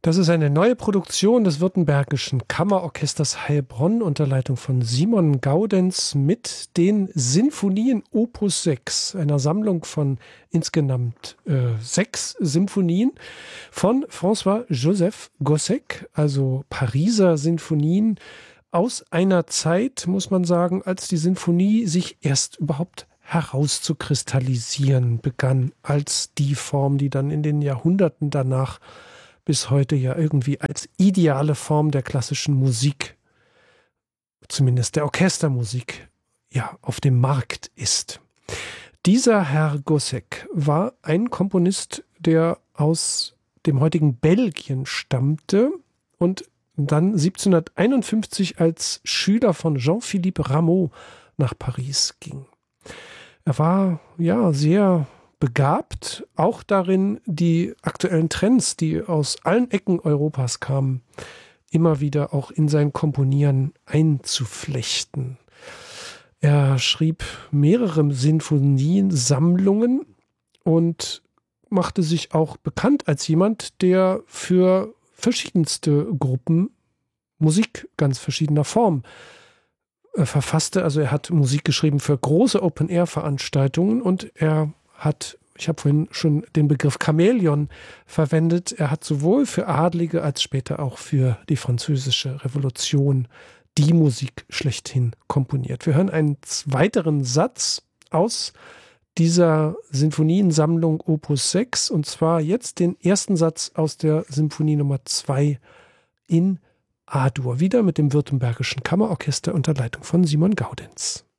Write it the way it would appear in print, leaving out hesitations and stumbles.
Das ist eine neue Produktion des Württembergischen Kammerorchesters Heilbronn unter Leitung von Simon Gaudenz mit den Sinfonien Opus 6, einer Sammlung von insgesamt 6 Sinfonien von François-Joseph Gossec, also Pariser Sinfonien aus einer Zeit, muss man sagen, als die Sinfonie sich erst überhaupt herauszukristallisieren begann, als die Form, die dann in den Jahrhunderten danach bis heute ja irgendwie als ideale Form der klassischen Musik, zumindest der Orchestermusik, ja, auf dem Markt ist. Dieser Herr Gossec war ein Komponist, der aus dem heutigen Belgien stammte und dann 1751 als Schüler von Jean-Philippe Rameau nach Paris ging. Er war ja sehr begabt, auch darin, die aktuellen Trends, die aus allen Ecken Europas kamen, immer wieder auch in sein Komponieren einzuflechten. Er schrieb mehrere Sinfoniensammlungen und machte sich auch bekannt als jemand, der für verschiedenste Gruppen Musik ganz verschiedener Form verfasste. Also er hat Musik geschrieben für große Open-Air-Veranstaltungen und er hat, ich habe vorhin schon den Begriff Chamäleon verwendet, er hat sowohl für Adlige als später auch für die Französische Revolution die Musik schlechthin komponiert. Wir hören einen weiteren Satz aus dieser Sinfoniensammlung Opus 6 und zwar jetzt den ersten Satz aus der Symphonie Nummer 2 in A-Dur, wieder mit dem Württembergischen Kammerorchester unter Leitung von Simon Gaudenz.